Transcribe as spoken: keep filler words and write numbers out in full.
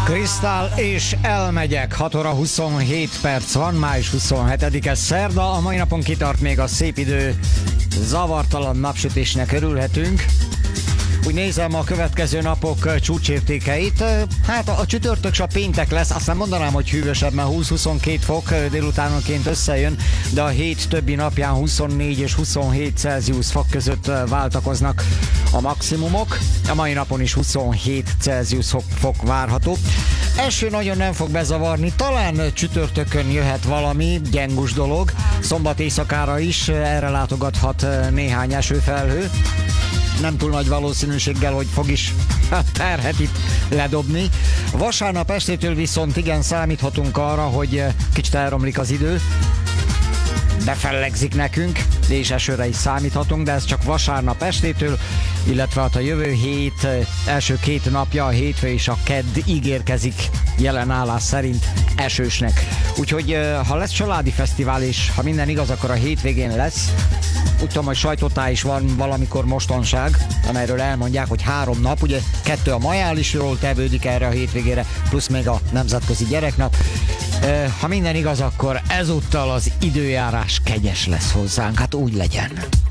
Krisztál és elmegyek. hat óra huszonhét perc van, május huszonhetedike szerda. A mai napon kitart még a szép idő, zavartalan napsütésnek örülhetünk. Úgy nézem a következő napok csúcsértékeit. Hát a, a csütörtök és a péntek lesz, aztán mondanám, hogy hűvösebb, mert húsz-huszonkettő fok délutánonként összejön, de a hét többi napján huszonnégy és huszonhét Celsius fok között váltakoznak a maximumok. A mai napon is huszonhét Celsius fok várható. Eső nagyon nem fog bezavarni, talán csütörtökön jöhet valami gyengus dolog, szombat éjszakára is erre látogathat néhány esőfelhő. Nem túl nagy valószínűséggel, hogy fog is terhet itt ledobni. Vasárnap estétől viszont igen számíthatunk arra, hogy kicsit elromlik az idő, befellegzik nekünk, és esőre is számíthatunk, de ez csak vasárnap estétől, illetve hát a jövő hét első két napja, a hétfő és a kedd ígérkezik jelen állás szerint esősnek. Úgyhogy ha lesz családi fesztivál, és ha minden igaz, akkor a hétvégén lesz. Úgy tudom, hogy sajtótáj is van valamikor mostanság, amelyről elmondják, hogy három nap, ugye kettő a majálisról tevődik erre a hétvégére, plusz még a nemzetközi gyereknap. Ha minden igaz, akkor ezúttal az időjárás kegyes lesz hozzánk, hát úgy legyen.